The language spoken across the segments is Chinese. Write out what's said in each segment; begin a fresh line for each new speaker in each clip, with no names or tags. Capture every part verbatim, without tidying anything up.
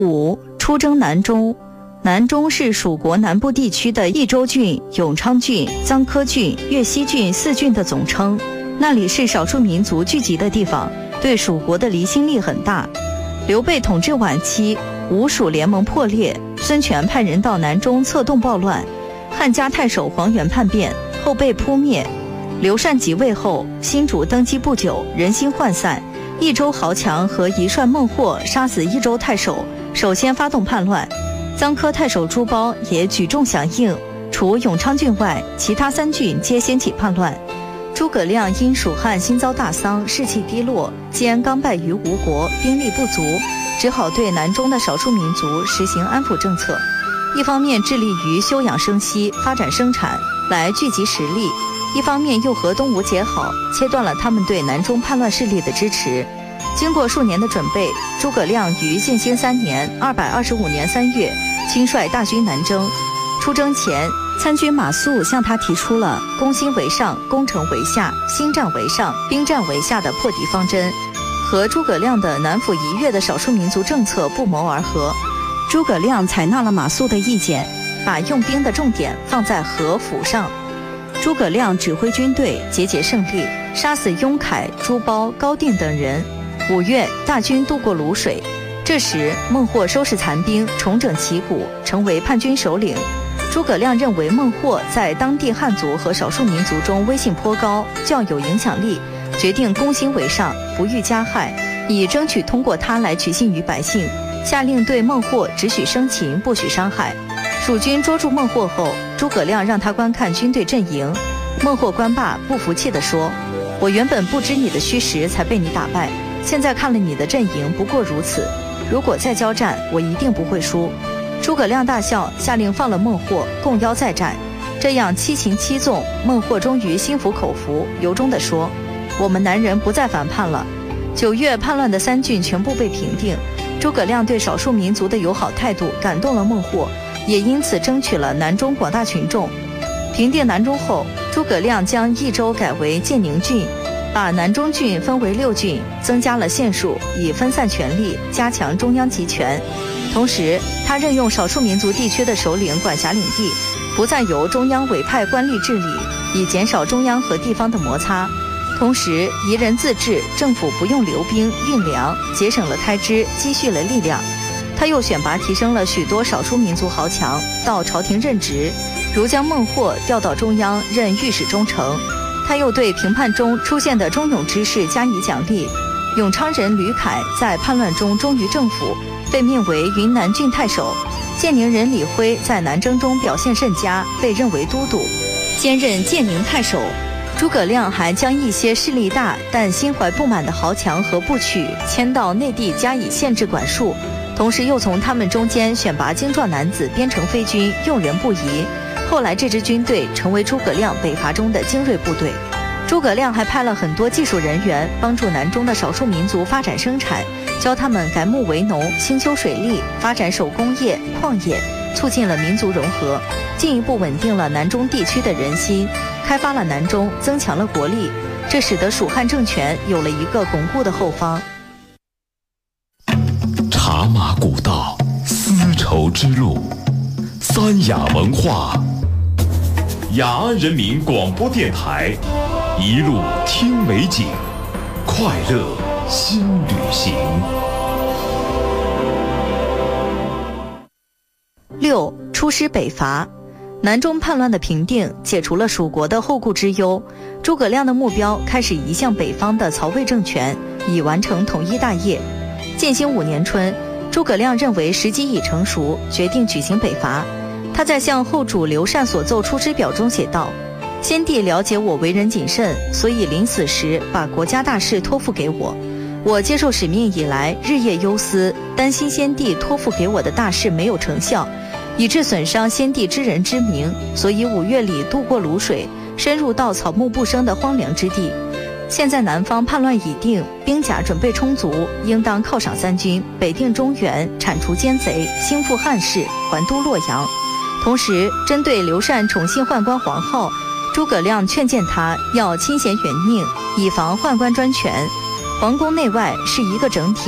五、出征南中。南中是蜀国南部地区的益州郡、永昌郡、臧科郡、越西郡四郡的总称，那里是少数民族聚集的地方，对蜀国的离心力很大。刘备统治晚期，吴蜀联盟破裂，孙权派人到南中策动暴乱，汉家太守黄元叛变，后被扑灭。刘禅即位后，新主登基不久，人心涣散，益州豪强和一帅孟获杀死益州太守，首先发动叛乱。臧科太守朱褒也举众响应，除永昌郡外，其他三郡皆掀起叛乱。诸葛亮因蜀汉新遭大丧，士气低落，兼刚败于吴国，兵力不足，只好对南中的少数民族实行安抚政策。一方面致力于休养生息，发展生产，来聚集实力；一方面又和东吴结好，切断了他们对南中叛乱势力的支持。经过数年的准备，诸葛亮于建兴三年（二百二十五年）三月，亲率大军南征。出征前，参军马谡向他提出了攻心为上、攻城为下、心战为上、兵战为下的破敌方针，和诸葛亮的南抚夷越的少数民族政策不谋而合。诸葛亮采纳了马谡的意见，把用兵的重点放在和抚上。诸葛亮指挥军队节节胜利，杀死雍凯、朱褒、高定等人。五月，大军渡过泸水，这时孟获收拾残兵，重整旗鼓，成为叛军首领。诸葛亮认为孟获在当地汉族和少数民族中威信颇高，较有影响力，决定攻心为上，不欲加害，以争取通过他来取信于百姓，下令对孟获只许生擒，不许伤害。蜀军捉住孟获后，诸葛亮让他观看军队阵营。孟获观罢，不服气地说：“我原本不知你的虚实，才被你打败，现在看了你的阵营，不过如此。如果再交战，我一定不会输。”诸葛亮大笑，下令放了孟获，共邀再战。这样七擒七纵，孟获终于心服口服，由衷地说：“我们南人不再反叛了。”九月，叛乱的三郡全部被平定。诸葛亮对少数民族的友好态度感动了孟获，也因此争取了南中广大群众。平定南中后，诸葛亮将益州改为建宁郡，把南中郡分为六郡，增加了县数，以分散权力，加强中央集权。同时，他任用少数民族地区的首领管辖领地，不再由中央委派官吏治理，以减少中央和地方的摩擦。同时，夷人自治，政府不用流兵运粮，节省了开支，积蓄了力量。他又选拔提升了许多少数民族豪强到朝廷任职，如将孟获调到中央任御史中丞。他又对平叛中出现的忠勇之士加以奖励。永昌人吕凯在叛乱中忠于政府，被命为云南郡太守。建宁人李辉在南征中表现甚佳，被任为都督，兼任建宁太守。诸葛亮还将一些势力大但心怀不满的豪强和部曲迁到内地加以限制管束，同时又从他们中间选拔精壮男子编成飞军，用人不疑。后来这支军队成为诸葛亮北伐中的精锐部队。诸葛亮还派了很多技术人员帮助南中的少数民族发展生产，教他们改牧为农，兴修水利，发展手工业、矿业，促进了民族融合，进一步稳定了南中地区的人心，开发了南中，增强了国力。这使得蜀汉政权有了一个巩固的后方。
茶马古道，丝绸之路，三雅文化，雅安人民广播电台，一路听美景，快乐新旅行。
六、出师北伐。南中叛乱的平定解除了蜀国的后顾之忧，诸葛亮的目标开始移向北方的曹魏政权，以完成统一大业。建兴五年春，诸葛亮认为时机已成熟，决定举行北伐。他在向后主刘禅所奏出师表中写道：先帝了解我为人谨慎，所以临死时把国家大事托付给我。我接受使命以来，日夜忧思，担心先帝托付给我的大事没有成效，以致损伤先帝知人之明，所以五月里渡过泸水，深入到草木不生的荒凉之地。现在南方叛乱已定，兵甲准备充足，应当犒赏三军，北定中原，铲除奸贼，兴复汉室，还都洛阳。同时，针对刘禅宠幸宦官黄皓，诸葛亮劝谏他要亲贤远佞，以防宦官专权。皇宫内外是一个整体，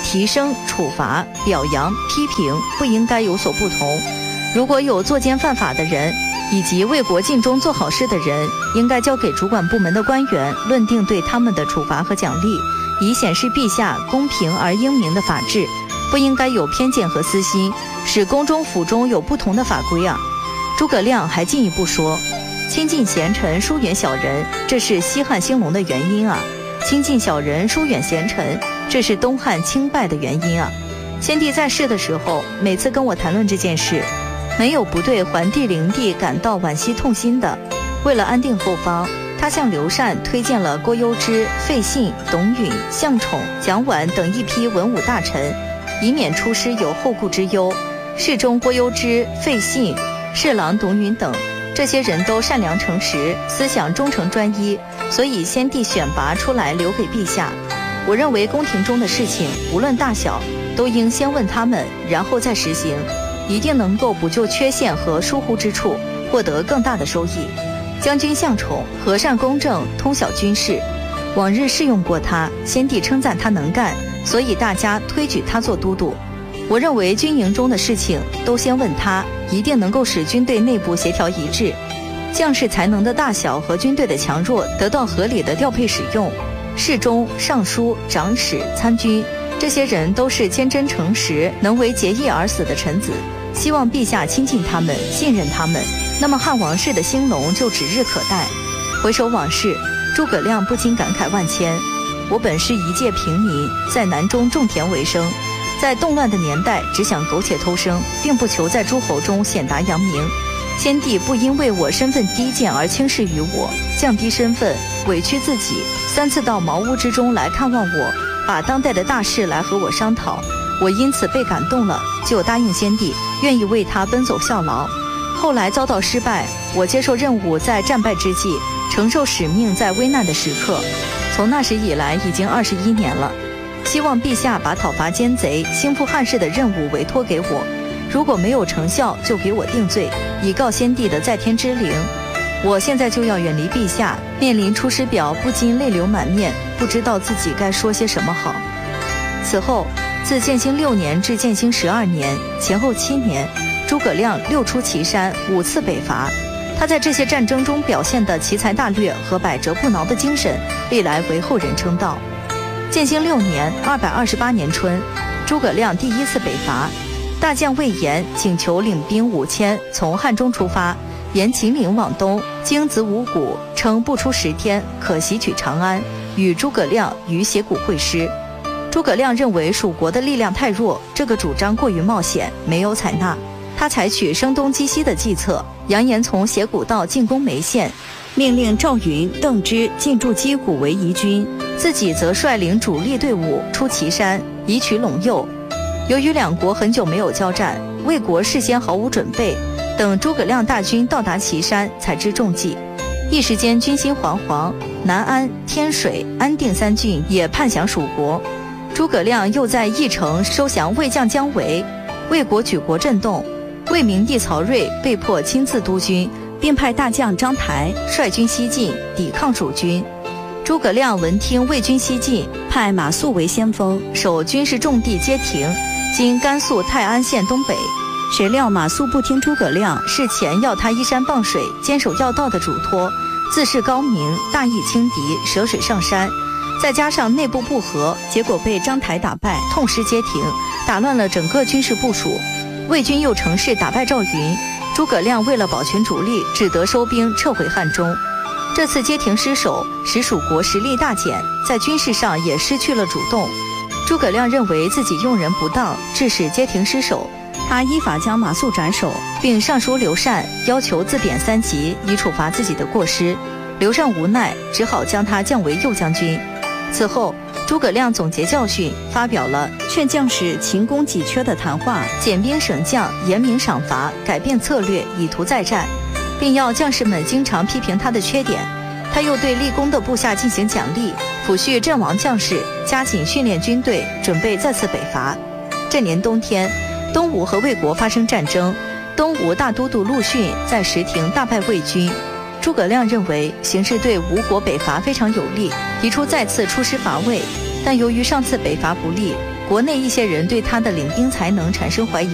提升、处罚、表扬、批评不应该有所不同。如果有作奸犯法的人，以及为国尽忠做好事的人，应该交给主管部门的官员论定对他们的处罚和奖励，以显示陛下公平而英明的法治，不应该有偏见和私心，使宫中府中有不同的法规啊。诸葛亮还进一步说，亲近贤臣，疏远小人，这是西汉兴隆的原因啊；亲近小人，疏远贤臣，这是东汉倾败的原因啊。先帝在世的时候，每次跟我谈论这件事，没有不对桓帝灵帝感到惋惜痛心的。为了安定后方，他向刘禅推荐了郭攸之、费信、董允、向宠、蒋琬等一批文武大臣，以免出师有后顾之忧。侍中郭攸之、费信、侍郎董允等这些人都善良诚实，思想忠诚专一，所以先帝选拔出来留给陛下。我认为宫廷中的事情无论大小，都应先问他们，然后再实行，一定能够补救缺陷和疏忽之处，获得更大的收益。将军向宠和善公正，通晓军事，往日试用过他，先帝称赞他能干，所以大家推举他做都督。我认为军营中的事情都先问他，一定能够使军队内部协调一致，将士才能的大小和军队的强弱得到合理的调配使用。侍中、尚书、长史、参军，这些人都是坚贞诚实，能为节义而死的臣子，希望陛下亲近他们，信任他们，那么汉王室的兴隆就指日可待。回首往事，诸葛亮不禁感慨万千。我本是一介平民，在南中种田为生，在动乱的年代只想苟且偷生，并不求在诸侯中显达扬名。先帝不因为我身份低贱而轻视于我，降低身份，委屈自己，三次到茅屋之中来看望我，把当代的大事来和我商讨。我因此被感动了，就答应先帝，愿意为他奔走效劳。后来遭到失败，我接受任务在战败之际，承受使命在危难的时刻。从那时以来已经二十一年了。希望陛下把讨伐奸贼、兴复汉室的任务委托给我，如果没有成效，就给我定罪，以告先帝的在天之灵。我现在就要远离陛下，面临出师表，不禁泪流满面，不知道自己该说些什么好。此后，自建兴六年至建兴十二年，前后七年，诸葛亮六出祁山，五次北伐。他在这些战争中表现的奇才大略和百折不挠的精神，历来为后人称道。建兴六年（二百二十八年春），诸葛亮第一次北伐，大将魏延请求领兵五千，从汉中出发，沿秦岭往东，经子午谷，称不出十天可袭取长安，与诸葛亮于斜谷会师。诸葛亮认为蜀国的力量太弱，这个主张过于冒险，没有采纳。他采取声东击西的计策，扬言从斜谷道进攻眉县，命令赵云、邓芝进驻击谷为疑军，自己则率领主力队伍出祁山，以取陇右。由于两国很久没有交战，魏国事先毫无准备，等诸葛亮大军到达祁山，才知中计，一时间军心惶惶，南安、天水、安定三郡也叛降蜀国。诸葛亮又在邺城收降魏将姜维，魏国举国震动。魏明帝曹睿被迫亲自督军，并派大将张台率军西进，抵抗蜀军。诸葛亮闻听魏军西进，派马谡为先锋，守军事重地街亭，今甘肃泰安县东北。谁料马谡不听诸葛亮事前要他依山傍水，坚守要道的嘱托，自恃高明，大意轻敌，舍水上山。再加上内部不和，结果被张台打败，痛失街亭，打乱了整个军事部署。魏军又乘势打败赵云，诸葛亮为了保全主力，只得收兵撤回汉中。这次街亭失守，使蜀国实力大减，在军事上也失去了主动。诸葛亮认为自己用人不当，致使街亭失守，他依法将马谡斩首，并上书刘禅，要求自贬三级，以处罚自己的过失。刘禅无奈，只好将他降为右将军。此后，诸葛亮总结教训，发表了劝将士勤攻己缺的谈话，减兵省将，严明赏罚，改变策略，以图再战，并要将士们经常批评他的缺点。他又对立功的部下进行奖励，抚恤阵亡将士，加紧训练军队，准备再次北伐。这年冬天，东吴和魏国发生战争，东吴大都督陆逊在石亭大败魏军。诸葛亮认为形势对吴国北伐非常有利，提出再次出师伐魏，但由于上次北伐不利， 国内一些人对他的领兵才能产生怀疑。